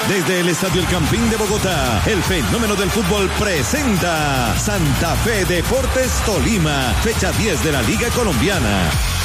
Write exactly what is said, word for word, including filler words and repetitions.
Desde el Estadio El Campín de Bogotá, el fenómeno del fútbol presenta Santa Fe Deportes Tolima, fecha diez de la Liga Colombiana.